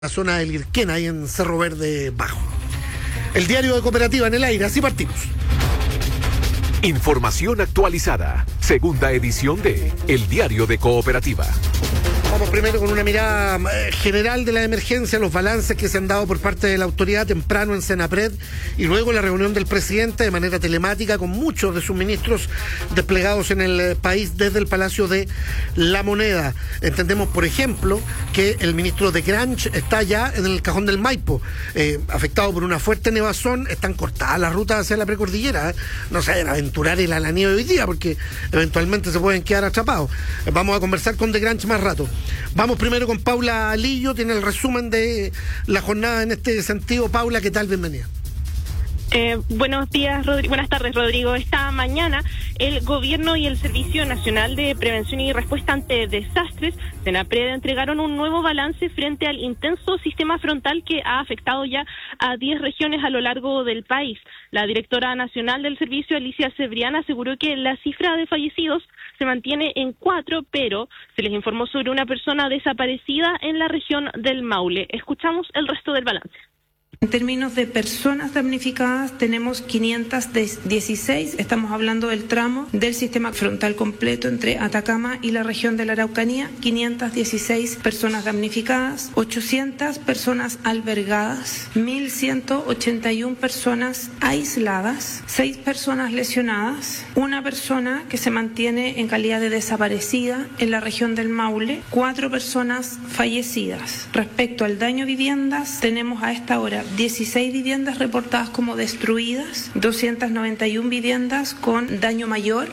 La zona del Irquena, ahí en Cerro Verde Bajo. El diario de Cooperativa en el aire, así partimos. Información actualizada, segunda edición de El Diario de Cooperativa. Vamos primero con una mirada general de la emergencia, los balances que se han dado por parte de la autoridad temprano en Senapred y luego la reunión del presidente de manera telemática con muchos de sus ministros desplegados en el país desde el Palacio de la Moneda. Entendemos, por ejemplo, que el ministro de Granch está ya en el Cajón del Maipo, afectado por una fuerte nevazón. Están cortadas las rutas hacia la precordillera, no se vayan a aventurar en la nieve hoy día porque eventualmente se pueden quedar atrapados. Vamos a conversar con de Granch más rato. Vamos primero con Paula Lillo, tiene el resumen de la jornada en este sentido. Paula, ¿qué tal? Bienvenida. Buenos días, buenas tardes, Rodrigo. Esta mañana el Gobierno y el Servicio Nacional de Prevención y Respuesta ante Desastres, Senapred, entregaron un nuevo balance frente al intenso sistema frontal que ha afectado ya a 10 regiones a lo largo del país. La directora nacional del servicio, Alicia Cebrián, aseguró que la cifra de fallecidos se mantiene en 4, pero se les informó sobre una persona desaparecida en la región del Maule. Escuchamos el resto del balance. En términos de personas damnificadas, tenemos 516, estamos hablando del tramo del sistema frontal completo entre Atacama y la región de la Araucanía, 516 personas damnificadas, 800 personas albergadas, 1.181 personas aisladas, 6 personas lesionadas, una persona que se mantiene en calidad de desaparecida en la región del Maule, 4 personas fallecidas. Respecto al daño a viviendas, tenemos a esta hora 16 viviendas reportadas como destruidas, 291 viviendas con daño mayor,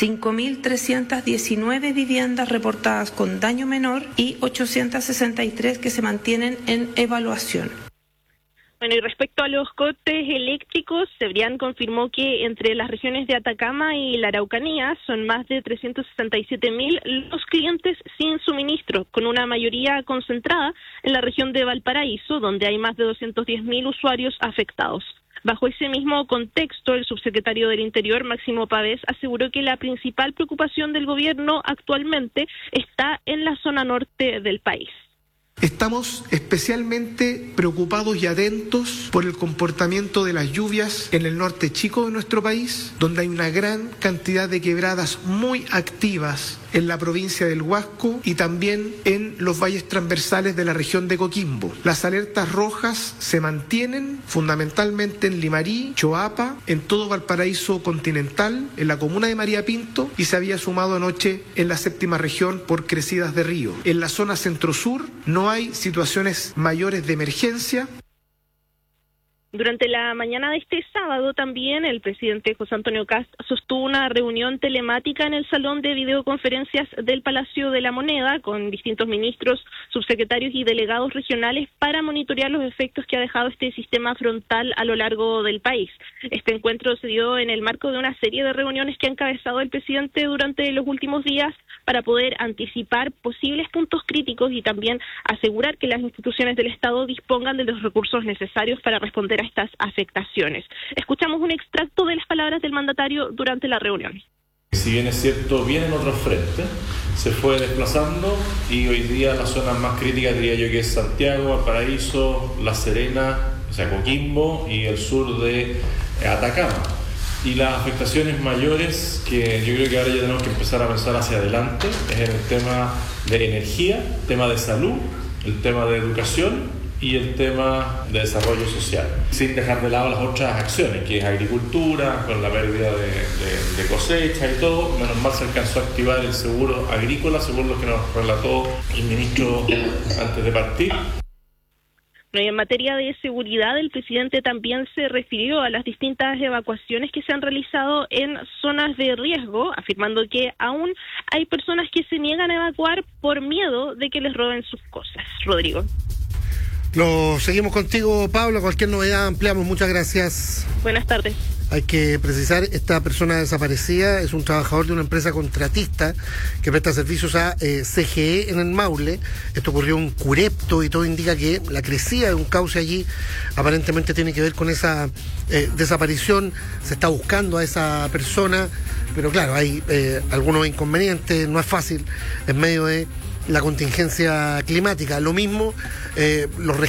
5.319 viviendas reportadas con daño menor y 863 que se mantienen en evaluación. Bueno, y respecto a los cortes eléctricos, Cebrián confirmó que entre las regiones de Atacama y la Araucanía son más de 367.000 los clientes sin suministro, con una mayoría concentrada en la región de Valparaíso, donde hay más de 210.000 usuarios afectados. Bajo ese mismo contexto, el subsecretario del Interior, Máximo Pavés, aseguró que la principal preocupación del gobierno actualmente está en la zona norte del país. Estamos especialmente preocupados y atentos por el comportamiento de las lluvias en el norte chico de nuestro país, donde hay una gran cantidad de quebradas muy activas en la provincia del Huasco y también en los valles transversales de la región de Coquimbo. Las alertas rojas se mantienen fundamentalmente en Limarí, Choapa, en todo Valparaíso continental, en la comuna de María Pinto, y se había sumado anoche en la séptima región por crecidas de río. En la zona centro-sur no hay situaciones mayores de emergencia. Durante la mañana de este sábado también el presidente José Antonio Kast sostuvo una reunión telemática en el salón de videoconferencias del Palacio de la Moneda con distintos ministros, subsecretarios y delegados regionales para monitorear los efectos que ha dejado este sistema frontal a lo largo del país. Este encuentro se dio en el marco de una serie de reuniones que ha encabezado el presidente durante los últimos días para poder anticipar posibles puntos críticos y también asegurar que las instituciones del Estado dispongan de los recursos necesarios para responder a estas afectaciones. Escuchamos un extracto de las palabras del mandatario durante la reunión. Si bien es cierto, viene otro frente, se fue desplazando y hoy día las zonas más críticas diría yo que es Santiago, Valparaíso, La Serena, o sea Coquimbo y el sur de Atacama. Y las afectaciones mayores que yo creo que ahora ya tenemos que empezar a pensar hacia adelante es en el tema de energía, tema de salud, el tema de educación y el tema de desarrollo social, sin dejar de lado las otras acciones, que es agricultura, con la pérdida de cosecha y todo. Menos mal se alcanzó a activar el seguro agrícola, según lo que nos relató el ministro antes de partir. Y en materia de seguridad, el presidente también se refirió a las distintas evacuaciones que se han realizado en zonas de riesgo, afirmando que aún hay personas que se niegan a evacuar por miedo de que les roben sus cosas. Rodrigo. Lo seguimos contigo, Pablo. Cualquier novedad ampliamos. Muchas gracias. Buenas tardes. Hay que precisar, esta persona desaparecida es un trabajador de una empresa contratista que presta servicios a CGE en el Maule. Esto ocurrió en Curepto y todo indica que la crecida de un cauce allí aparentemente tiene que ver con esa desaparición. Se está buscando a esa persona, pero claro, hay algunos inconvenientes. No es fácil en medio de la contingencia climática. Lo mismo los